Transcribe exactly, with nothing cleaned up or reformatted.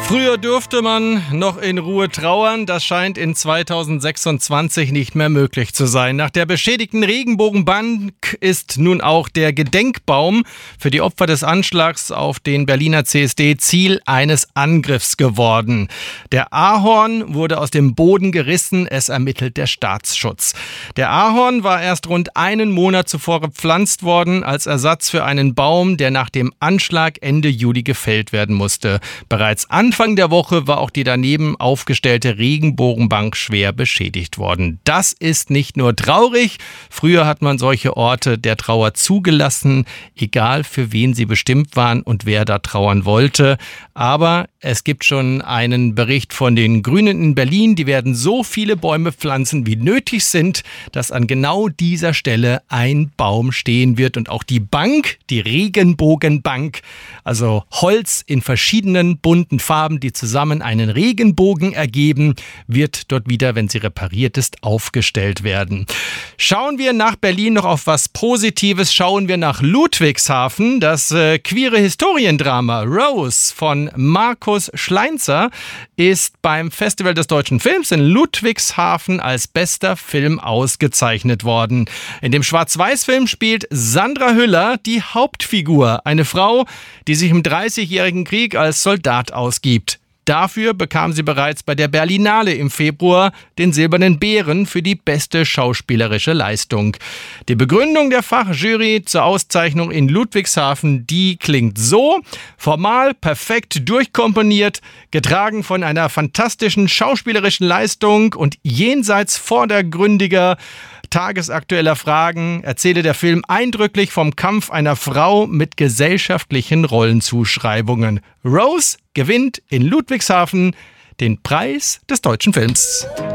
Früher durfte man noch in Ruhe trauern. Das scheint in zweitausendsechsundzwanzig nicht mehr möglich zu sein. Nach der beschädigten Regenbogenbank ist nun auch der Gedenkbaum für die Opfer des Anschlags auf den Berliner C S D Ziel eines Angriffs geworden. Der Ahorn wurde aus dem Boden gerissen. Es ermittelt der Staatsschutz. Der Ahorn war erst rund einen Monat zuvor gepflanzt worden als Ersatz für einen Baum, der nach dem Anschlag Ende Juli gefällt werden musste. Bereits Anfang der Woche war auch die daneben aufgestellte Regenbogenbank schwer beschädigt worden. Das ist nicht nur traurig. Früher hat man solche Orte der Trauer zugelassen, egal für wen sie bestimmt waren und wer da trauern wollte. Aber es gibt schon einen Bericht von den Grünen in Berlin. Die werden so viele Bäume pflanzen, wie nötig sind, dass an genau dieser Stelle ein Baum stehen wird. Und auch die Bank, die Regenbogenbank, also Holz in verschiedenen bunten Farben, die zusammen einen Regenbogen ergeben, wird dort wieder, wenn sie repariert ist, aufgestellt werden. Schauen wir nach Berlin noch auf was Positives. Schauen wir nach Ludwigshafen. Das äh, queere Historiendrama Rose von Markus Schleinzer ist beim Festival des deutschen Films in Ludwigshafen als bester Film ausgezeichnet worden. In dem Schwarz-Weiß-Film spielt Sandra Hüller die Hauptfigur, eine Frau, die sich im Dreißigjährigen Krieg als Soldat ausgibt. Dafür bekam sie bereits bei der Berlinale im Februar den Silbernen Bären für die beste schauspielerische Leistung. Die Begründung der Fachjury zur Auszeichnung in Ludwigshafen, die klingt so: formal perfekt durchkomponiert, getragen von einer fantastischen schauspielerischen Leistung und jenseits vordergründiger tagesaktueller Fragen erzähle der Film eindrücklich vom Kampf einer Frau mit gesellschaftlichen Rollenzuschreibungen. Rose gewinnt in Ludwigshafen den Preis des deutschen Films.